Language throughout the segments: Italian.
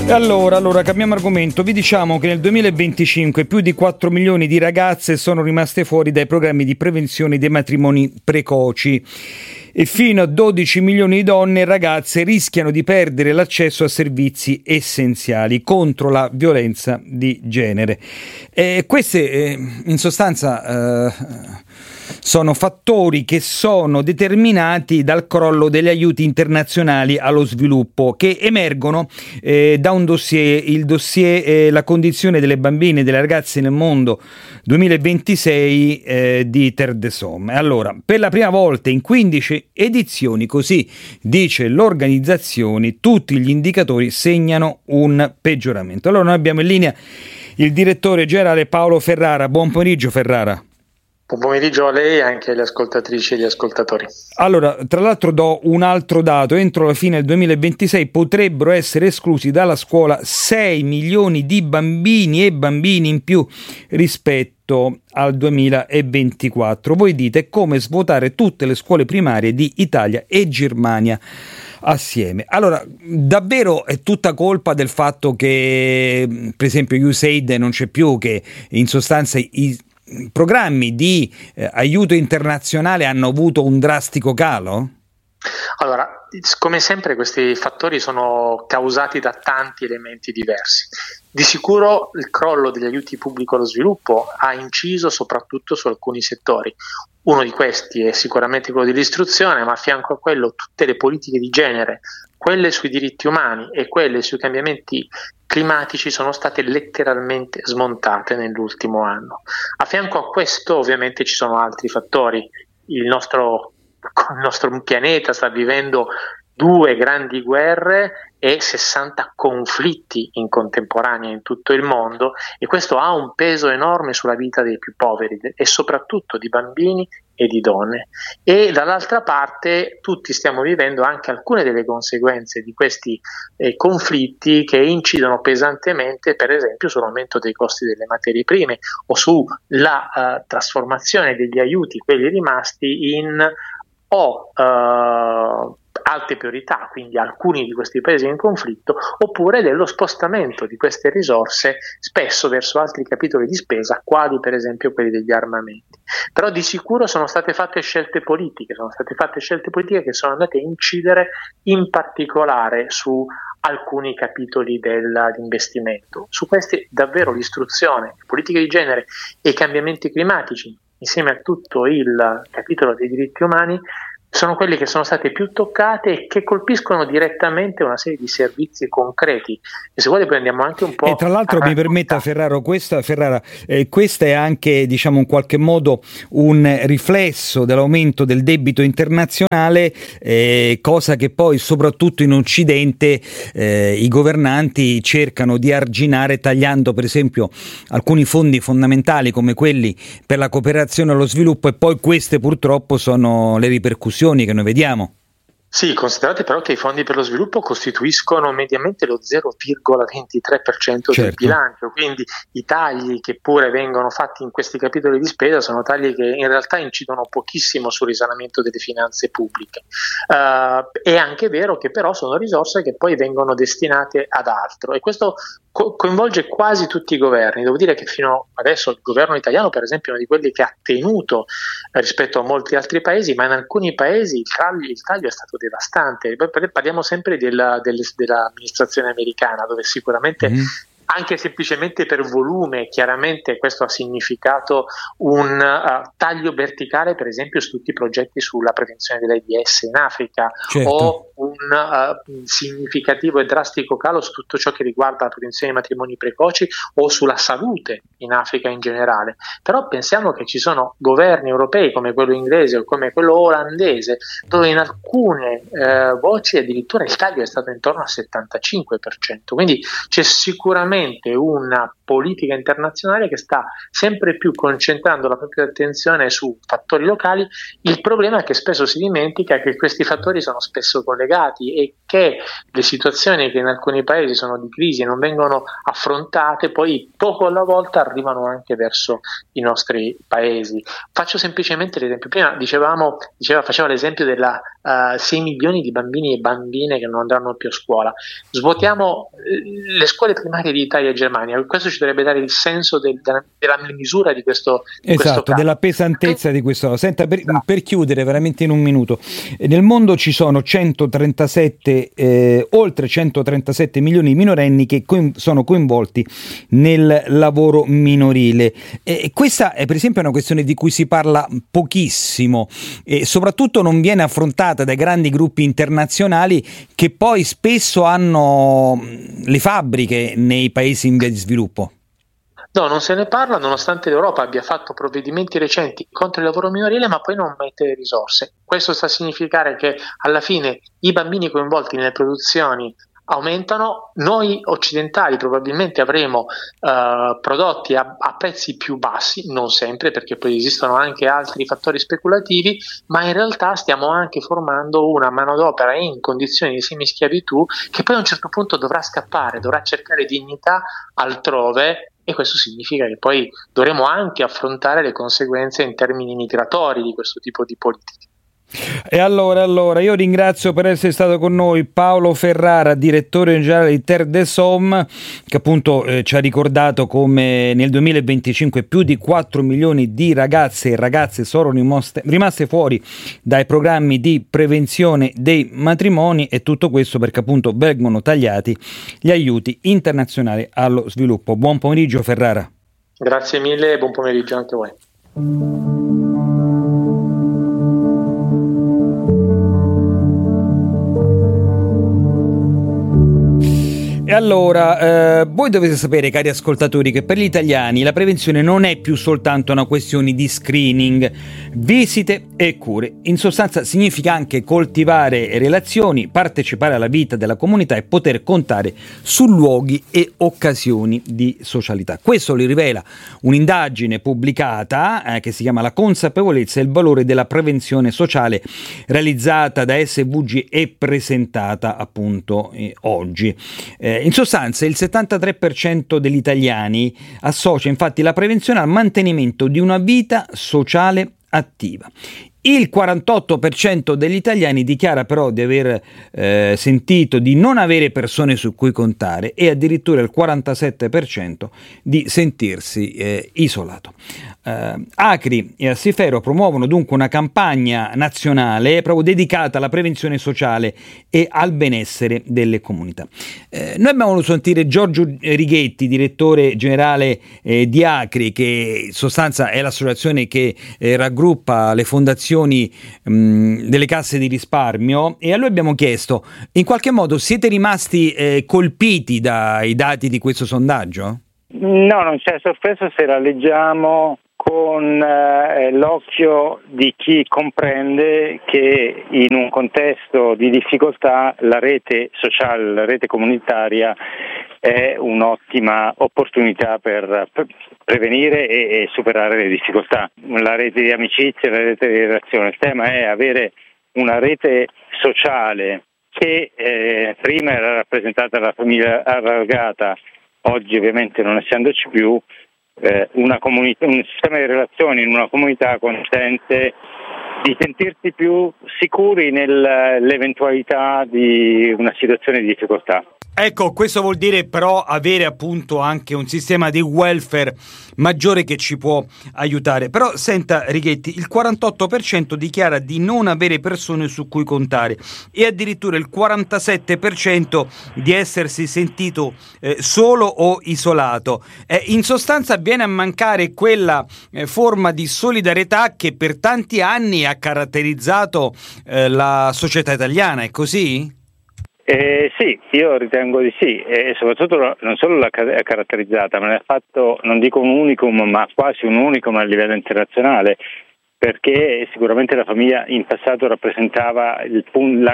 E allora cambiamo argomento. Vi diciamo che nel 2025 più di 4 milioni di ragazze sono rimaste fuori dai programmi di prevenzione dei matrimoni precoci e fino a 12 milioni di donne e ragazze rischiano di perdere l'accesso a servizi essenziali contro la violenza di genere. Queste in sostanza sono fattori che sono determinati dal crollo degli aiuti internazionali allo sviluppo che emergono da un dossier, il dossier La condizione delle bambine e delle ragazze nel mondo 2026 di Terre des Hommes. Allora, per la prima volta in 15 edizioni, così dice l'organizzazione, tutti gli indicatori segnano un peggioramento. Allora noi abbiamo in linea il direttore generale Paolo Ferrara. Buon pomeriggio Ferrara. Buon pomeriggio a lei e anche alle ascoltatrici e agli ascoltatori. Allora, tra l'altro do un altro dato: entro la fine del 2026 potrebbero essere esclusi dalla scuola 6 milioni di bambini e bambini in più rispetto al 2024. Voi dite come svuotare tutte le scuole primarie di Italia e Germania assieme. Allora, davvero è tutta colpa del fatto che, per esempio, USAID non c'è più, che in sostanza i programmi di aiuto internazionale hanno avuto un drastico calo? Allora, come sempre questi fattori sono causati da tanti elementi diversi. Di sicuro il crollo degli aiuti pubblici allo sviluppo ha inciso soprattutto su alcuni settori. Uno di questi è sicuramente quello dell'istruzione, ma a fianco a quello tutte le politiche di genere, quelle sui diritti umani e quelle sui cambiamenti climatici sono state letteralmente smontate nell'ultimo anno. A fianco a questo ovviamente ci sono altri fattori. Il nostro pianeta sta vivendo 2 grandi guerre e 60 conflitti in contemporanea in tutto il mondo, e questo ha un peso enorme sulla vita dei più poveri e soprattutto di bambini e di donne. E dall'altra parte tutti stiamo vivendo anche alcune delle conseguenze di questi conflitti che incidono pesantemente, per esempio, sull'aumento dei costi delle materie prime sulla trasformazione degli aiuti, quelli rimasti, in alte priorità, quindi alcuni di questi paesi in conflitto, oppure dello spostamento di queste risorse spesso verso altri capitoli di spesa, quali per esempio quelli degli armamenti. Però di sicuro sono state fatte scelte politiche che sono andate a incidere in particolare su alcuni capitoli dell'investimento. Su questi davvero l'istruzione, le politiche di genere e i cambiamenti climatici, insieme a tutto il capitolo dei diritti umani, sono quelli che sono state più toccate e che colpiscono direttamente una serie di servizi concreti. E se vuole poi andiamo anche un po'. E tra l'altro mi permetta Ferrara, questa è anche, diciamo, in qualche modo un riflesso dell'aumento del debito internazionale, cosa che poi soprattutto in Occidente i governanti cercano di arginare tagliando per esempio alcuni fondi fondamentali come quelli per la cooperazione allo sviluppo, e poi queste purtroppo sono le ripercussioni che noi vediamo. Sì, considerate però che i fondi per lo sviluppo costituiscono mediamente lo 0,23% del bilancio, quindi i tagli che pure vengono fatti in questi capitoli di spesa sono tagli che in realtà incidono pochissimo sul risanamento delle finanze pubbliche. È anche vero che però sono risorse che poi vengono destinate ad altro, e questo coinvolge quasi tutti i governi. Devo dire che fino adesso il governo italiano, per esempio, è uno di quelli che ha tenuto rispetto a molti altri paesi, ma in alcuni paesi il taglio è stato devastante. Parliamo sempre dell'amministrazione americana, dove sicuramente anche semplicemente per volume, chiaramente questo ha significato un taglio verticale, per esempio su tutti i progetti sulla prevenzione dell'AIDS in Africa, o un significativo e drastico calo su tutto ciò che riguarda la prevenzione dei matrimoni precoci o sulla salute in Africa in generale. Però pensiamo che ci sono governi europei come quello inglese o come quello olandese, dove in alcune voci addirittura il taglio è stato intorno al 75%, quindi c'è sicuramente sicuramente una politica internazionale che sta sempre più concentrando la propria attenzione su fattori locali. Il problema è che spesso si dimentica che questi fattori sono spesso collegati e che le situazioni che in alcuni paesi sono di crisi e non vengono affrontate, poi poco alla volta arrivano anche verso i nostri paesi. Faccio semplicemente l'esempio. Prima faceva l'esempio della 6 milioni di bambini e bambine che non andranno più a scuola. Svuotiamo le scuole primarie di Italia e Germania. Questo ci dovrebbe dare il senso della misura di questo esatto, caso. Della pesantezza di questo. Senta, per chiudere veramente in un minuto, nel mondo ci sono oltre 137 milioni di minorenni che sono coinvolti nel lavoro minorile. Questa è per esempio una questione di cui si parla pochissimo e soprattutto non viene affrontata dai grandi gruppi internazionali che poi spesso hanno le fabbriche nei paesi in via di sviluppo. No, non se ne parla, nonostante l'Europa abbia fatto provvedimenti recenti contro il lavoro minorile, ma poi non mette risorse. Questo sta a significare che alla fine i bambini coinvolti nelle produzioni aumentano. Noi occidentali probabilmente avremo prodotti a prezzi più bassi, non sempre, perché poi esistono anche altri fattori speculativi, ma in realtà stiamo anche formando una manodopera in condizioni di semischiavitù che poi a un certo punto dovrà scappare, dovrà cercare dignità altrove. E questo significa che poi dovremo anche affrontare le conseguenze in termini migratori di questo tipo di politiche. E allora io ringrazio per essere stato con noi Paolo Ferrara, direttore generale di Terre des Hommes, che appunto ci ha ricordato come nel 2025 più di 4 milioni di ragazze e ragazze sono rimaste fuori dai programmi di prevenzione dei matrimoni, e tutto questo perché appunto vengono tagliati gli aiuti internazionali allo sviluppo. Buon pomeriggio Ferrara. Grazie mille e buon pomeriggio anche a voi. E allora, voi dovete sapere, cari ascoltatori, che per gli italiani la prevenzione non è più soltanto una questione di screening, visite e cure. In sostanza significa anche coltivare relazioni, partecipare alla vita della comunità e poter contare su luoghi e occasioni di socialità. Questo li rivela un'indagine pubblicata che si chiama La consapevolezza e il valore della prevenzione sociale, realizzata da SVG e presentata appunto oggi. In sostanza il 73% degli italiani associa infatti la prevenzione al mantenimento di una vita sociale attiva. Il 48% degli italiani dichiara però di aver sentito di non avere persone su cui contare e addirittura il 47% di sentirsi isolato. Acri e Assifero promuovono dunque una campagna nazionale proprio dedicata alla prevenzione sociale e al benessere delle comunità. Noi abbiamo voluto sentire Giorgio Righetti, direttore generale di Acri, che in sostanza è l'associazione che raggruppa le fondazioni delle casse di risparmio, e a lui abbiamo chiesto: in qualche modo siete rimasti colpiti dai dati di questo sondaggio? No, non c'è sorpresa se la leggiamo con l'occhio di chi comprende che in un contesto di difficoltà la rete sociale, la rete comunitaria è un'ottima opportunità per prevenire e superare le difficoltà. La rete di amicizia, la rete di relazione. Il tema è avere una rete sociale che prima era rappresentata dalla famiglia allargata, oggi ovviamente non essendoci più. Un sistema di relazioni in una comunità consente di sentirsi più sicuri nell'eventualità di una situazione di difficoltà. Ecco, questo vuol dire però avere appunto anche un sistema di welfare maggiore che ci può aiutare. Però senta Righetti, il 48% dichiara di non avere persone su cui contare e addirittura il 47% di essersi sentito solo o isolato. In sostanza viene a mancare quella forma di solidarietà che per tanti anni ha caratterizzato la società italiana, è così? Sì, io ritengo di sì, e soprattutto non solo l'ha caratterizzata, ma l'ha fatto, non dico un unicum, ma quasi un unicum a livello internazionale, perché sicuramente la famiglia in passato rappresentava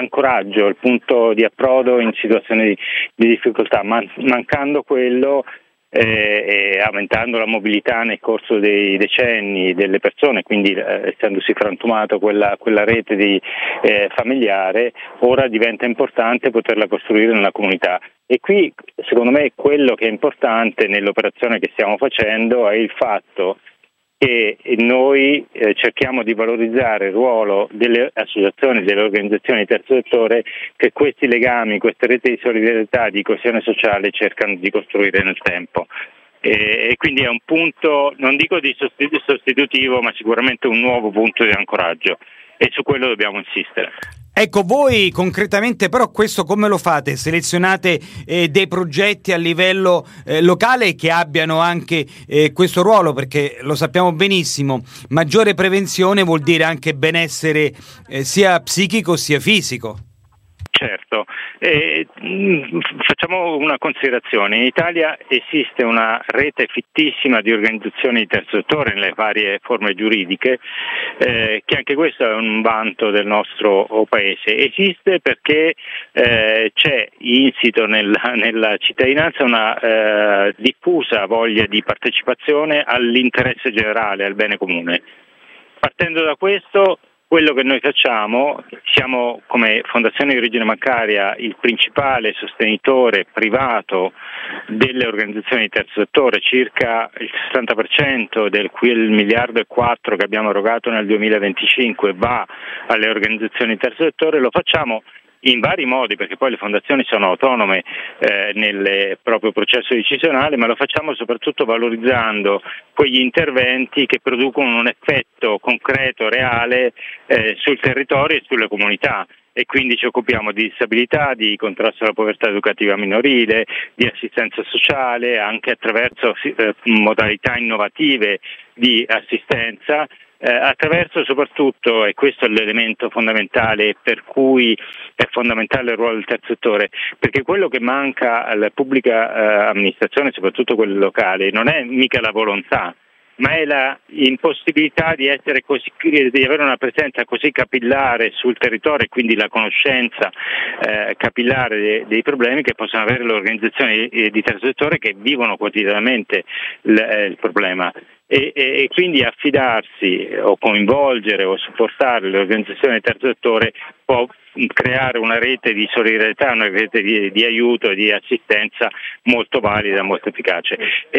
l'ancoraggio, il punto di approdo in situazioni di difficoltà. Mancando quello, aumentando la mobilità nel corso dei decenni delle persone, quindi essendosi frantumato quella rete familiare, ora diventa importante poterla costruire nella comunità. E qui, secondo me, quello che è importante nell'operazione che stiamo facendo è il fatto che noi cerchiamo di valorizzare il ruolo delle associazioni, delle organizzazioni di terzo settore che questi legami, queste reti di solidarietà, di coesione sociale cercano di costruire nel tempo. E quindi è un punto, non dico di sostitutivo, ma sicuramente un nuovo punto di ancoraggio, e su quello dobbiamo insistere. Ecco, voi concretamente però questo come lo fate? Selezionate dei progetti a livello locale che abbiano anche questo ruolo, perché lo sappiamo benissimo, maggiore prevenzione vuol dire anche benessere sia psichico sia fisico. Certo, facciamo una considerazione. In Italia esiste una rete fittissima di organizzazioni di terzo settore nelle varie forme giuridiche, che anche questo è un vanto del nostro paese. Esiste perché c'è insito nella cittadinanza una diffusa voglia di partecipazione all'interesse generale, al bene comune. Partendo da questo, quello che noi facciamo, siamo come Fondazione di Origine Bancaria il principale sostenitore privato delle organizzazioni di terzo settore, circa il 60% del quel 1,4 miliardi che abbiamo erogato nel 2025 va alle organizzazioni di terzo settore. Lo facciamo in vari modi, perché poi le fondazioni sono autonome nel proprio processo decisionale, ma lo facciamo soprattutto valorizzando quegli interventi che producono un effetto concreto, reale sul territorio e sulle comunità. E quindi ci occupiamo di disabilità, di contrasto alla povertà educativa minorile, di assistenza sociale, anche attraverso modalità innovative di assistenza, attraverso soprattutto, e questo è l'elemento fondamentale per cui è fondamentale il ruolo del terzo settore, perché quello che manca alla pubblica amministrazione, soprattutto quelle locali, non è mica la volontà, ma è la impossibilità di essere di avere una presenza così capillare sul territorio e quindi la conoscenza capillare dei problemi che possono avere le organizzazioni di terzo settore che vivono quotidianamente il problema. E quindi affidarsi o coinvolgere o supportare le organizzazioni del terzo settore può creare una rete di solidarietà, una rete di aiuto e di assistenza molto valida, molto efficace.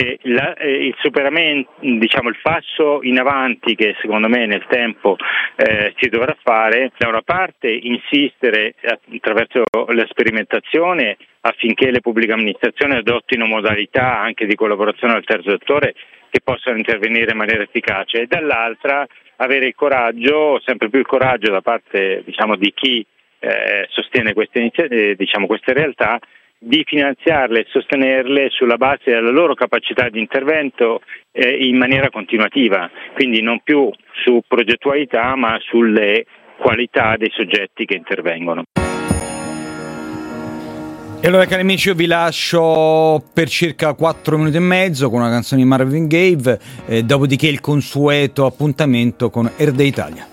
Il superamento, diciamo il passo in avanti che secondo me nel tempo si dovrà fare, da una parte insistere attraverso la sperimentazione affinché le pubbliche amministrazioni adottino modalità anche di collaborazione al terzo settore che possano intervenire in maniera efficace, e dall'altra avere il coraggio, sempre più il coraggio da parte di chi sostiene queste realtà, di finanziarle e sostenerle sulla base della loro capacità di intervento in maniera continuativa, quindi non più su progettualità ma sulle qualità dei soggetti che intervengono. E allora, cari amici, io vi lascio per circa 4 minuti e mezzo con una canzone di Marvin Gaye, dopodiché il consueto appuntamento con Air Day Italia.